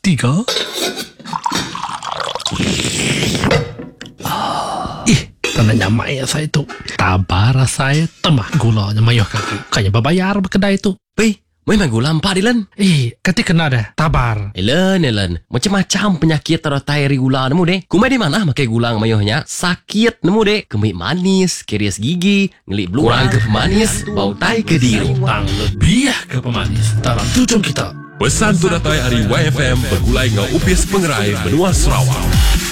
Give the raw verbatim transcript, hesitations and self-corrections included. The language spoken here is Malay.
tiga. Ih, tandanya mayat saya tu. Tabar saya temah gulanya mayuh kaki. Kayaknya berbayar berkedai tu. Weh, memang gula empat Dilan. Eh, kati kena dah. Tabar. Elen, Elen. Macam-macam penyakit teratai dari gula nemu deh. Kumai di mana makai gula mayuhnya? Sakit nemu deh. Kemik manis, kerias gigi, ngelik beluang ke pemanis, bau tai ke diri. Tang lebih ke pemanis dalam tujuan kita. Pesan teratai hari Y F M bergulai ngau upis pengerai benua Sarawak.